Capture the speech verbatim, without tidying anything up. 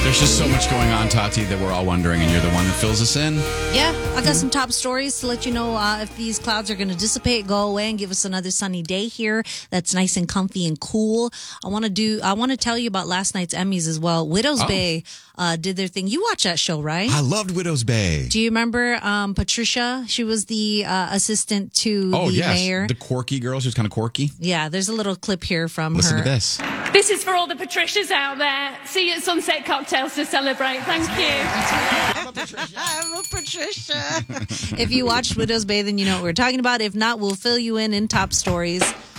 There's just so much going on, Tati, that we're all wondering, and you're the one that fills us in. Yeah, I got some top stories to let you know uh, if these clouds are going to dissipate, go away, and give us another sunny day here that's nice and comfy and cool. I want to do. I want to tell you about last night's Emmys as well. Widows Oh. Bay uh, did their thing. You watch that show, right? I loved Widow's Bay. Do you remember um, Patricia? She was the uh, assistant to Oh, the yes. mayor. The quirky girl. She was kind of quirky. Yeah, there's a little clip here from Listen her. to this. This is for all the Patricias out there. See you at Sunset Cocktails to celebrate. Thank you. I'm a Patricia. If you watched Widows Bay, then you know what we're talking about. If not, we'll fill you in in top stories.